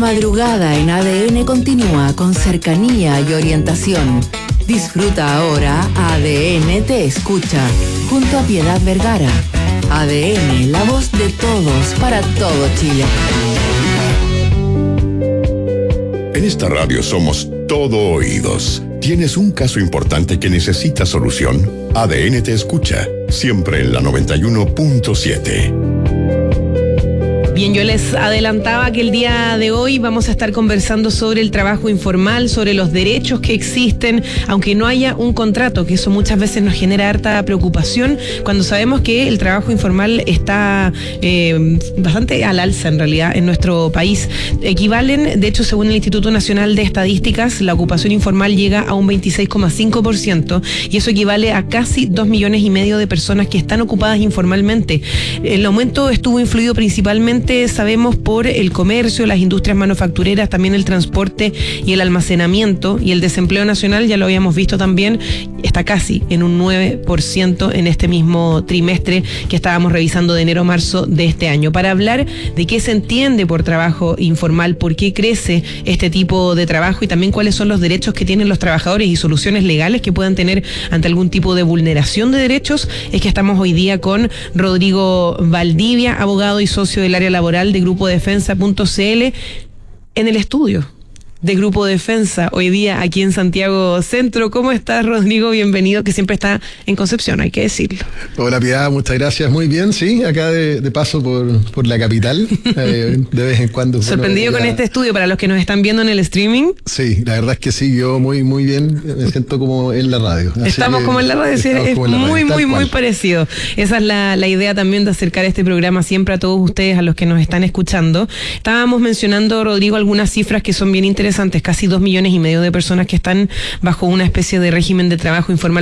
madrugada en ADN continúa con cercanía y orientación. Disfruta ahora ADN Te Escucha, junto a Piedad Vergara. ADN, la voz de todos para todo Chile. En esta radio somos todo oídos. ¿Tienes un caso importante que necesita solución? ADN Te Escucha, siempre en la 91.7. Bien, yo les adelantaba que el día de hoy vamos a estar conversando sobre el trabajo informal, sobre los derechos que existen, aunque no haya un contrato, que eso muchas veces nos genera harta preocupación cuando sabemos que el trabajo informal está bastante al alza en realidad en nuestro país. Equivalen, de hecho, según el Instituto Nacional de Estadísticas, la ocupación informal llega a un 26,5% y eso equivale a casi 2,5 millones de personas que están ocupadas informalmente. El aumento estuvo influido principalmente, sabemos, por el comercio, las industrias manufactureras, también el transporte y el almacenamiento, y el desempleo nacional, ya lo habíamos visto también, está casi en un 9% en este mismo trimestre que estábamos revisando de enero a marzo de este año. Para hablar de qué se entiende por trabajo informal, por qué crece este tipo de trabajo y también cuáles son los derechos que tienen los trabajadores y soluciones legales que puedan tener ante algún tipo de vulneración de derechos, es que estamos hoy día con Rodrigo Valdivia, abogado y socio del área laboral de Grupo Defensa.cl, en el estudio de Grupo Defensa, hoy día aquí en Santiago Centro. ¿Cómo estás, Rodrigo? Bienvenido, que siempre está en Concepción, hay que decirlo. Hola, Piedad, muchas gracias. Muy bien, sí, acá de paso por la capital, de vez en cuando. Sorprendido con este estudio, para los que nos están viendo en el streaming. Sí, la verdad es que sí, yo muy bien, me siento como en la radio. Estamos como en la radio, sí, es muy parecido. Esa es la idea también de acercar este programa siempre a todos ustedes, a los que nos están escuchando. Estábamos mencionando, Rodrigo, algunas cifras que son bien interesantes. Casi 2,5 millones de personas que están bajo una especie de régimen de trabajo informal